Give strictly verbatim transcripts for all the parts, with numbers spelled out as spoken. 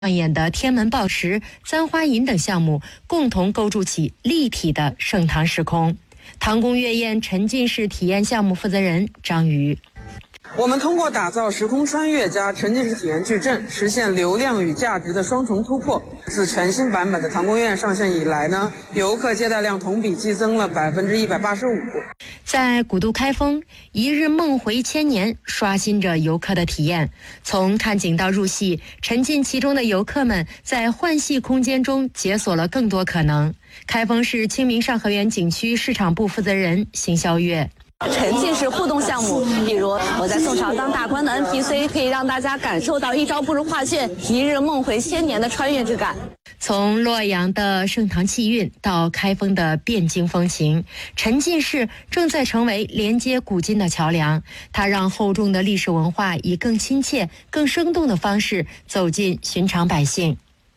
上演的天门抱石、簪花引等项目，共同构筑起立体的盛唐时空。唐宫月宴沉浸式体验项目负责人张瑜。 我们通过打造时空穿越加沉浸式体验矩阵，实现流量与价值的双重突破。自全新版本的唐宫月宴上线以来呢，游客接待量同比激增了百分之一百八十五。 在古都开封，一日梦回千年，刷新着游客的体验。从看景到入戏，沉浸其中的游客们在幻戏空间中解锁了更多可能。开封市清明上河园景区市场部负责人邢肖月。 沉浸式互动项目，比如我在宋朝当大官的 N P C， 可以让大家感受到一招不如画卷，一日梦回千年的穿越之感。 从洛阳的盛唐气韵到开封的汴京风情，沉浸式正在成为连接古今的桥梁。它让厚重的历史文化以更亲切、更生动的方式走进寻常百姓。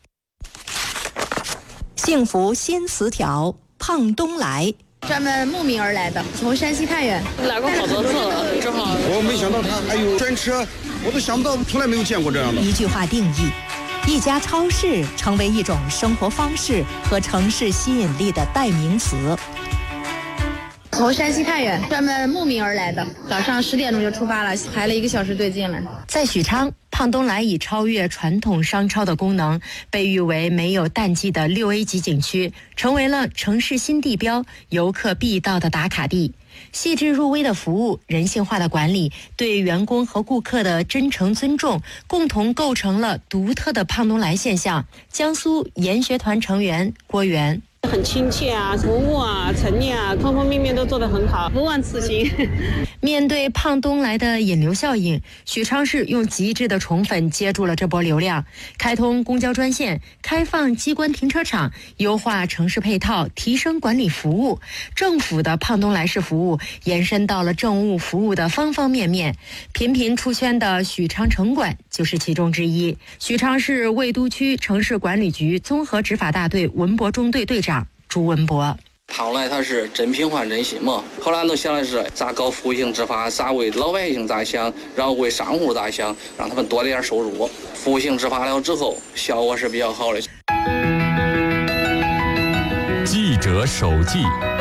幸福新词条，胖东来。 专门慕名而来的，从山西太原来过好多次了，正好。 我没想到他还有专车，我都想不到，从来没有见过这样的。 一句话定义，一家超市成为一种生活方式和城市吸引力的代名词。 从山西太原专门慕名而来的，早上十点钟就出发了，排了一个小时队进来。 在许昌，胖东来以超越传统商超的功能，被誉为没有淡季的六 A 级景区，成为了城市新地标，游客必到的打卡地。细致入微的服务，人性化的管理，对员工和顾客的真诚尊重，共同构成了独特的胖东来现象。江苏研学团成员郭源。 很亲切啊，服务啊，陈列啊，方方面面都做得很好，不忘此行。 面对胖东来的引流效应，许昌市用极致的宠粉接住了这波流量，开通公交专线，开放机关停车场，优化城市配套，提升管理服务。政府的胖东来式服务延伸到了政务服务的方方面面，频频出圈的许昌城管就是其中之一。许昌市魏都区城市管理局综合执法大队文博中队队长朱文博。 胖东来它是真品换真心嘛，后来都想的是咋搞服务性执法，咋为老百姓咋想，然后为商户咋想，让他们多点收入。服务性执法了之后，效果是比较好的。 记者手记。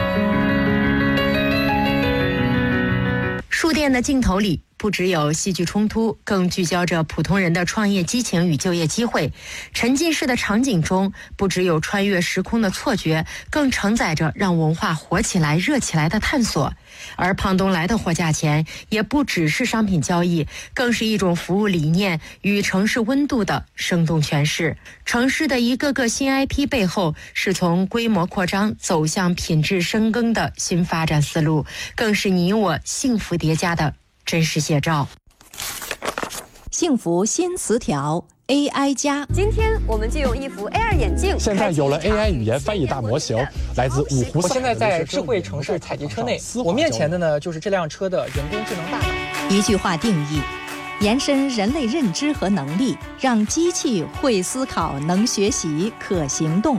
书店的镜头里，不只有戏剧冲突，更聚焦着普通人的创业激情与就业机会。沉浸式的场景中，不只有穿越时空的错觉，更承载着让文化活起来、热起来的探索。而胖东来的货架前，也不只是商品交易，更是一种服务理念与城市温度的生动诠释。城市的一个个新 I P 背后，是从规模扩张走向品质深耕的新发展思路，更是你我幸福叠加的真实写照。 幸福新词条 A I 加。 今天我们就用一副 A R 眼镜。 现在有了 A I 语言翻译大模型，来自五湖四海。 我现在在智慧城市采集车内，我面前的呢就是这辆车的人工智能大脑。 一句话定义，延伸人类认知和能力，让机器会思考、能学习、可行动。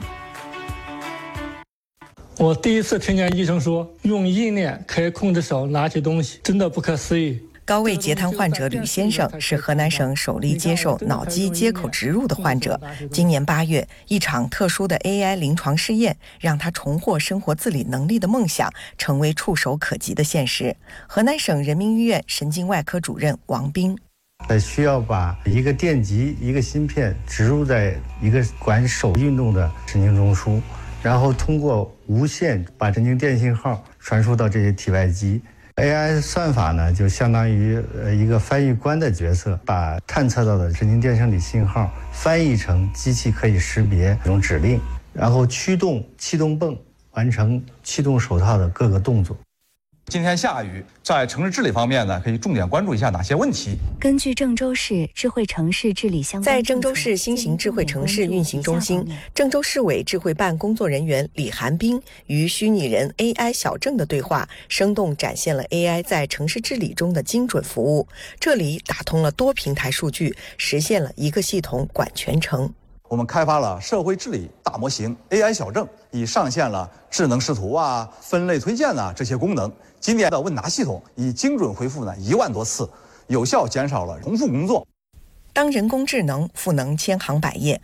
我第一次听见医生说用意念可以控制手拿起东西，真的不可思议。 高位截瘫患者吕先生是河南省首例接受脑机接口植入的患者。今年八月，一场特殊的 A I 临床试验让他重获生活自理能力的梦想成为触手可及的现实。河南省人民医院神经外科主任王斌。 需要把一个电极、一个芯片植入在一个管手运动的神经中枢，然后通过无线把神经电信号传输到这些体外机。A I 算法呢，就相当于呃一个翻译官的角色，把探测到的神经电生理信号翻译成机器可以识别这种指令，然后驱动气动泵完成气动手套的各个动作。 今天下雨，在城市治理方面呢，可以重点关注一下哪些问题？ 根据郑州市智慧城市治理相关， 在郑州市新型智慧城市运行中心，郑州市委智慧办工作人员李寒冰与虚拟人 A I 小郑的对话，生动展现了 A I 在城市治理中的精准服务。这里打通了多平台数据，实现了一个系统管全程。 我们开发了社会治理大模型 A I 小郑，已上线了智能视图啊、分类推荐啊这些功能。今年的问答系统已精准回复呢一万多次，有效减少了重复工作。 当人工智能赋能千行百业，